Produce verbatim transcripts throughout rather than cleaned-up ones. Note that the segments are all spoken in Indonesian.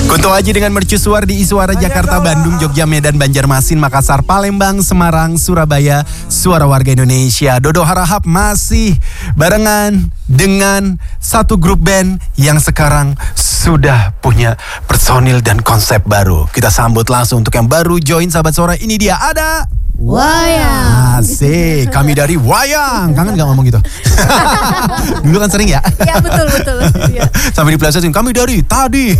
Kunto Aji dengan mercusuar di Iswara Jakarta, Bandung, Jogja, Medan, Banjarmasin, Makassar, Palembang, Semarang, Surabaya. Suara warga Indonesia. Dodo Harahap masih barengan dengan satu grup band yang sekarang sudah punya personil dan konsep baru. Kita sambut langsung untuk yang baru join sahabat suara. Ini dia ada Wayang. Asik, kami dari Wayang. Kangen gak ngomong gitu? Dulu kan sering ya? Ya betul betul ya. Sampai di plaza kami dari tadi.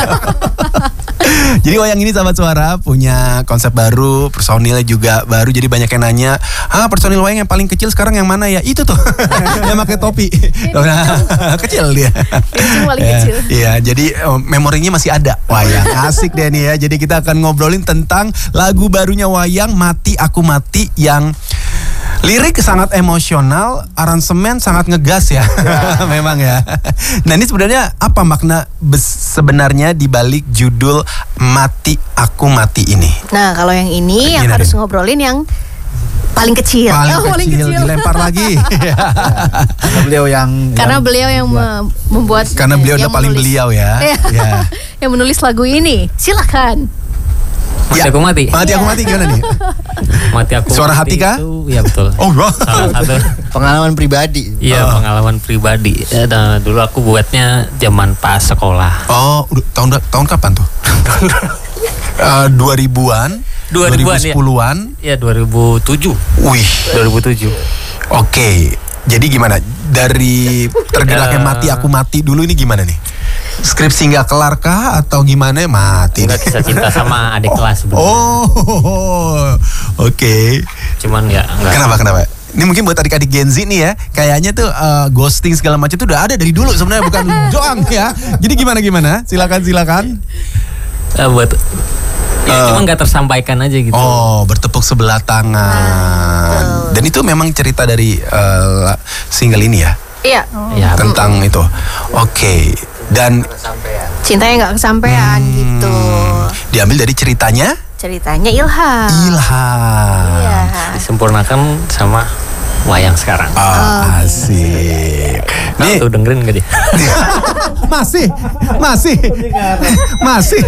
Jadi Wayang ini sahabat suara punya konsep baru, personilnya juga baru. Jadi banyak yang nanya, ah personil Wayang yang paling kecil sekarang yang mana ya? Itu tuh yang pakai topi. Kecil dia. Yang paling kecil. Iya, jadi memorinya masih ada Wayang. Asik deh nih ya. Jadi kita akan ngobrolin tentang lagu barunya Wayang, Mati Aku Mati, yang lirik sangat emosional, aransemen sangat ngegas ya. Memang ya. Nah, ini sebenarnya apa makna sebenarnya di balik judul Mati Aku Mati ini? Nah, kalau yang ini Gini yang deh. harus ngobrolin yang paling kecil. Paling, Oh, kecil, paling kecil. dilempar lagi. Karena beliau yang Karena yang beliau yang membuat. me- membuat Karena beliau yang udah paling menulis. beliau ya. Iya. Ya. Yang menulis lagu ini. Silakan. Mati Ya. aku mati. Mati aku mati gimana nih? Mati aku Suara mati hati kah? itu, ya betul. Oh, wah. Salah satu. Pengalaman pribadi. Iya, Oh. pengalaman pribadi. Ya, dan dulu aku buatnya zaman pas sekolah. Oh, udah, tahun tahun kapan tuh? Eh, dua ribuan, dua ribuan, ya. sepuluhan. Ya dua ribu tujuh. Wih. dua ribu tujuh. Oke. Jadi gimana? Dari tergeraknya Eh. Mati Aku Mati dulu ini gimana nih? Skripsi nggak kelar kah atau gimana? Mati. Enggak kisah cinta sama adik kelas sebenarnya. Oh, oke. Cuman ya enggak. Kenapa kenapa? Ini mungkin buat adik-adik Gen Z nih ya, kayaknya tuh eh, ghosting segala macam itu udah ada dari dulu sebenarnya, bukan doang ya. Jadi gimana gimana? Silakan silakan. Eh, buat ya, Eh. cuma nggak tersampaikan aja gitu. Oh, bertepuk sebelah tangan. Dan itu memang cerita dari eh, single ini ya, Iya. Ya, tentang itu. Oke. Dan Cintanya nggak kesampaian Hmm. gitu. diambil dari ceritanya Ceritanya Ilham. Ilham. Iya. disempurnakan sama Wayang sekarang. Ah, asik. Nah, Nih, tuh dengerin gak dia? masih, masih, masih.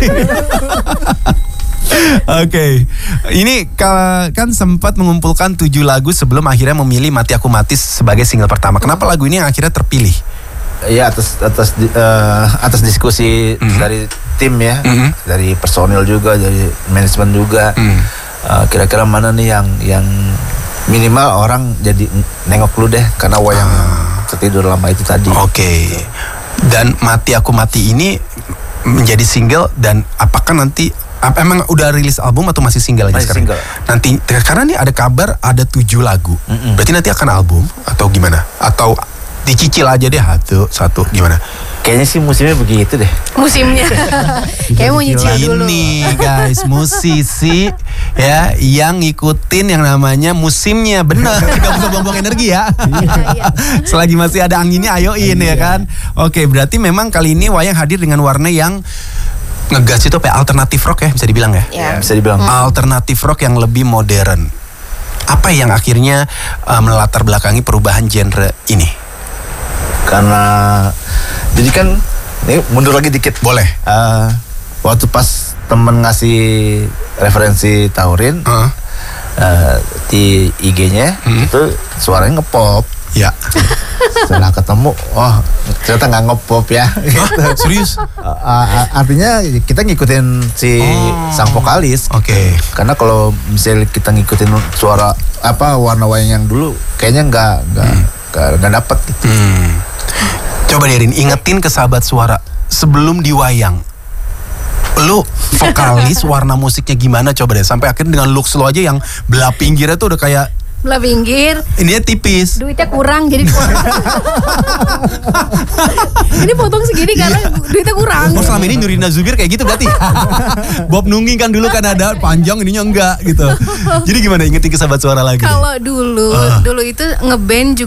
Oke, ini ka- kan sempat mengumpulkan tujuh lagu sebelum akhirnya memilih Mati Aku Mati sebagai single pertama. Kenapa lagu ini yang akhirnya terpilih? Ya atas atas di- eh, atas diskusi Mhm. dari tim ya, Mhm. dari personil juga, dari manajemen juga. Hmm. Eh, kira-kira mana nih yang yang minimal orang jadi nengok lu deh karena wayang Ah. tertidur lama itu tadi. Oke. Dan Mati Aku Mati ini menjadi single, dan apakah nanti apa emang udah rilis album atau masih single aja Masih sekarang? single. Nanti karena nih ada kabar ada tujuh lagu. Mm-mm. Berarti nanti akan album atau gimana? Atau dicicil aja deh satu satu gimana? Kayaknya sih musimnya begitu deh. Musimnya. Kayak mau nyicil dulu. Ini guys, musisi ya yang ngikutin yang namanya musimnya, bener. Gak bisa buang-buang energi ya. Iya. Selagi masih ada anginnya, ayoin ya kan. Oke, berarti memang kali ini Wayang hadir dengan warna yang ngegas, itu apa ya? Alternatif rock ya, bisa dibilang ya. Ya. Bisa dibilang. Alternatif rock yang lebih modern. Apa yang akhirnya uh, melatar belakangi perubahan genre ini? Karena jadi kan ini mundur lagi dikit. Boleh. Eh, waktu pas temen ngasih referensi Taurin Heeh. eh, di I G-nya Hmm. itu suaranya ngepop. Ya. Setelah ketemu, wah ternyata nggak ngepop ya. Hah? Serius? Eh, eh, artinya kita ngikutin si Oh. sang vokalis. Oke. Karena kalau misalnya kita ngikutin suara apa warna wayang yang dulu, kayaknya nggak nggak nggak nggak dapet gitu. Hmm. Coba Derin, ingetin ke sahabat suara sebelum di Wayang. Lu vokalis, warna musiknya gimana coba deh, sampai akhirnya dengan looks lo aja yang belah pinggirnya tuh udah kayak Belah pinggir. ininya tipis. Duitnya kurang jadi ini potong segini karena duitnya kurang. Oh, selama ini Nurina Zubir kayak gitu berarti. Bob Nungging kan dulu kan ada panjang, ininya enggak gitu. Jadi gimana ingetin ke sahabat suara lagi? Kalau dulu, Ah. dulu itu ngeband juga